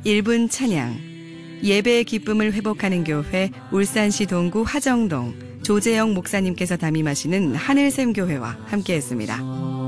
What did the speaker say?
1분 찬양, 예배의 기쁨을 회복하는 교회 울산시 동구 화정동 조재영 목사님께서 담임하시는 하늘샘 교회와 함께했습니다.